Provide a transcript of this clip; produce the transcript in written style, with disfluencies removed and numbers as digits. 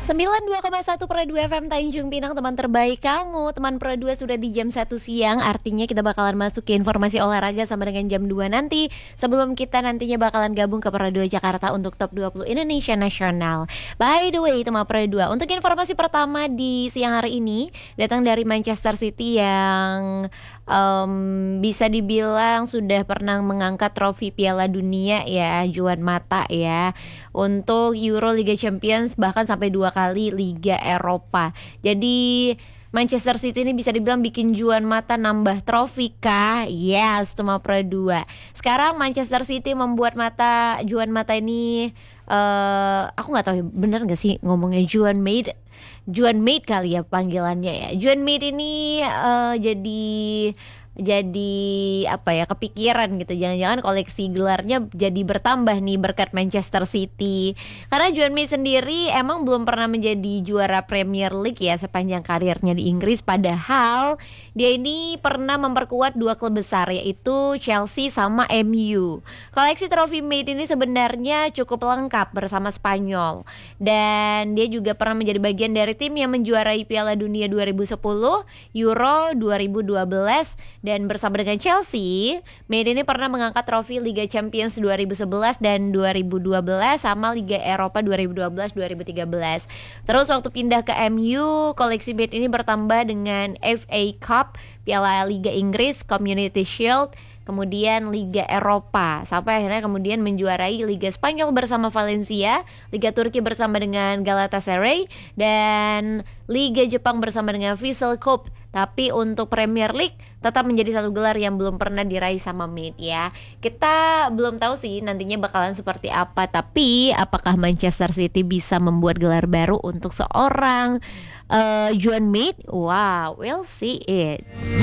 92,1 Pro 2 FM Tanjung Pinang, teman terbaik kamu. Teman Pro 2 sudah di jam 1 siang. Artinya kita bakalan masuk ke informasi olahraga sama dengan jam 2 nanti. Sebelum kita nantinya bakalan gabung ke Pro 2 Jakarta untuk Top 20 Indonesia Nasional. By the way, teman Pro 2, untuk informasi pertama di siang hari ini datang dari Manchester City yang bisa dibilang sudah pernah mengangkat trofi Piala Dunia ya, Juan Mata ya, untuk Euro, Liga Champions, bahkan sampai 2 kali Liga Eropa. Jadi Manchester City ini bisa dibilang bikin Juan Mata nambah trofi kah? Yes, cuma Pro 2. Sekarang Manchester City membuat Juan Mata ini, aku nggak tahu bener nggak sih ngomongnya Juan Mate kali ya panggilannya ya. Juan Mate ini jadi apa ya, kepikiran gitu, jangan-jangan koleksi gelarnya jadi bertambah nih berkat Manchester City. Karena Juan Mate sendiri emang belum pernah menjadi juara Premier League ya sepanjang karirnya di Inggris, padahal dia ini pernah memperkuat 2 klub besar yaitu Chelsea sama MU. Koleksi trofi Mate ini sebenarnya cukup lengkap bersama Spanyol, dan dia juga pernah menjadi bagian dari tim yang menjuarai Piala Dunia 2010, Euro 2012, dan bersama dengan Chelsea, Made ini pernah mengangkat trofi Liga Champions 2011 dan 2012 sama Liga Eropa 2012-2013. Terus waktu pindah ke MU, koleksi Made ini bertambah dengan FA Cup, Piala Liga Inggris, Community Shield, kemudian Liga Eropa, sampai akhirnya kemudian menjuarai Liga Spanyol bersama Valencia, Liga Turki bersama dengan Galatasaray, dan Liga Jepang bersama dengan Vissel Kobe. Tapi untuk Premier League tetap menjadi satu gelar yang belum pernah diraih sama Mate ya. Kita belum tahu sih nantinya bakalan seperti apa, tapi apakah Manchester City bisa membuat gelar baru untuk seorang Juan Mate? Wow, we'll see it.